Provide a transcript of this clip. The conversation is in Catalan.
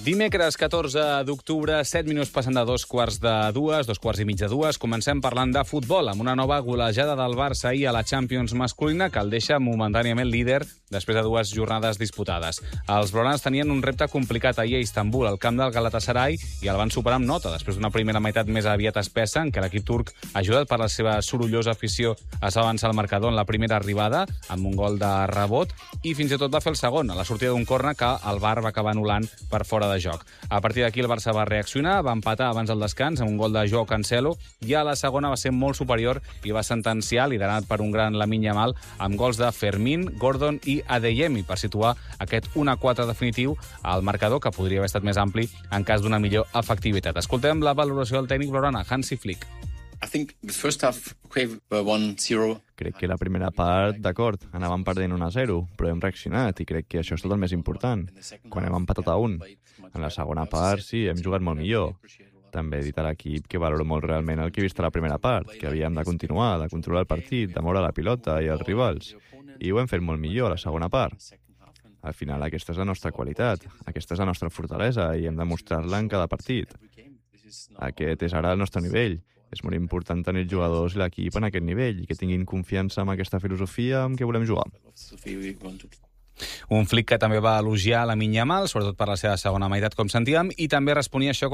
Dimecres 14 d'octubre, 7 minuts passant de 2:15, 2:15. Comencem parlant de futbol, amb una nova golejada del Barça ahir a la Champions masculina que el deixa momentàniament líder després de 2 jornades disputades. Els blaugranes tenien un repte complicat ahir a Istanbul, al camp del Galatasaray, i el van superar amb nota, després d'una primera meitat més aviat espessa, en què l'equip turc, ajudat per la seva sorollosa afició, es va avançar al marcador en la primera arribada, amb un gol de rebot, i fins i tot va fer el segon, a la sortida d'un córner que el VAR va acabar anul·lant per fora de joc. A partir d'aquí el Barça va reaccionar, va empatar abans del descans amb un gol de Joao Cancelo, i a la segona va ser molt superior i va sentenciar, liderat per un gran Lamine Yamal, amb gols de Fermín, Gordon i Adeyemi, per situar aquest 1-4 definitiu al marcador, que podria haver estat més ampli en cas d'una millor efectivitat. Escoltem la valoració del tècnic blaugrana, Hansi Flick. Crec que la primera part, d'acord, anàvem perdent 1-0, però hem reaccionat i crec que això és tot el més important, quan hem empatat a 1. En la segona part, sí, hem jugat molt millor. També he dit a l'equip que valoro molt realment el que he vist a la primera part, que havíem de continuar, de controlar el partit, de moure la pilota i els rivals. I ho hem fet molt millor a la segona part. Al final, aquesta és la nostra qualitat, aquesta és la nostra fortalesa i hem de mostrar-la en cada partit. Aquest és ara el nostre nivell. És molt important tenir els jugadors i l'equip en aquest nivell i que tinguin confiança en aquesta filosofia amb què volem jugar. Un Flick que també va elogiar Lamine Yamal, sobretot per la seva segona meitat, com sentíem, i també responia això